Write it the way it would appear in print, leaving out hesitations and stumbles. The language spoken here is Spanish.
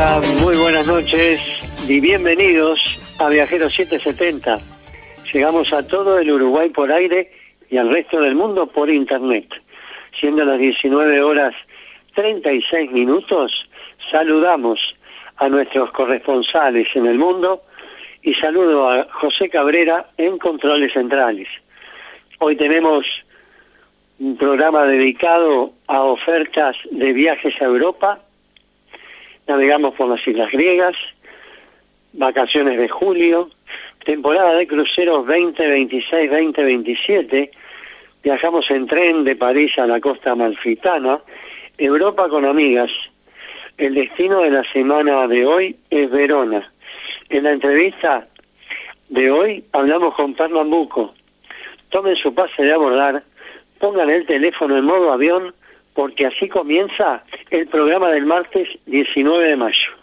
Hola, muy buenas noches y bienvenidos a Viajeros 770. Llegamos a todo el Uruguay por aire y al resto del mundo por internet. Siendo las 19 horas 36 minutos, saludamos a nuestros corresponsales en el mundo y saludo a José Cabrera en Controles Centrales. Hoy tenemos un programa dedicado a ofertas de viajes a Europa. Navegamos por las Islas Griegas, vacaciones de julio, temporada de cruceros 2026-2027. Viajamos en tren de París a la costa amalfitana, Europa con amigas. El destino de la semana de hoy es Verona. En la entrevista de hoy hablamos con Pernambuco. Tomen su pase de abordar, pongan el teléfono en modo avión, porque así comienza el programa del martes 19 de mayo.